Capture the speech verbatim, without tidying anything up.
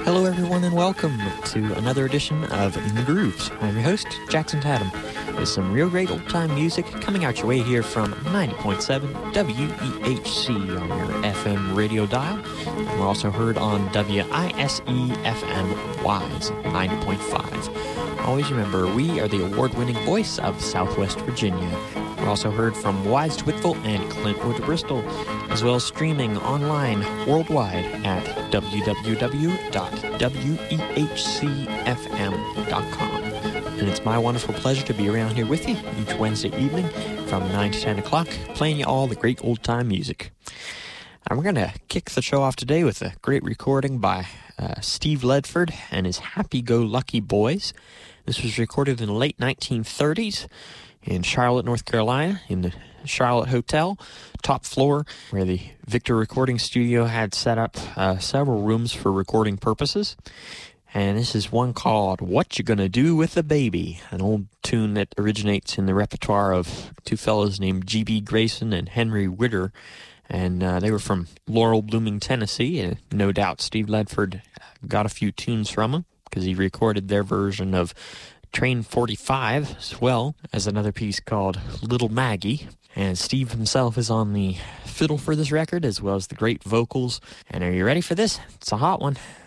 Hello, everyone, and welcome to another edition of In the Grooves. I'm your host, Jackson Tatum, with some real great old-time music coming out your way here from ninety point seven W E H C on your F M radio dial. And we're also heard on W I S E F M Wise ninety point five. Always remember, we are the award-winning voice of Southwest Virginia. We're also heard from Wise to Whitfield and Clintwood Bristol, as well as streaming online worldwide at w w w dot w e h c f m dot com. And it's my wonderful pleasure to be around here with you each Wednesday evening from nine to ten o'clock, playing you all the great old-time music. And we're going to kick the show off today with a great recording by uh, Steve Ledford and his Happy-Go-Lucky Boys. This was recorded in the late nineteen thirties in Charlotte, North Carolina, in the Charlotte Hotel, top floor, where the Victor Recording Studio had set up uh, several rooms for recording purposes. And this is one called What You Gonna Do With the Baby, an old tune that originates in the repertoire of two fellows named G B Grayson and Henry Witter. And uh, they were from Laurel, Blooming, Tennessee, and no doubt Steve Ledford got a few tunes from them, because he recorded their version of Train forty-five, as well as another piece called Little Maggie. And Steve himself is on the fiddle for this record, as well as the great vocals. And are you ready for this? It's a hot one.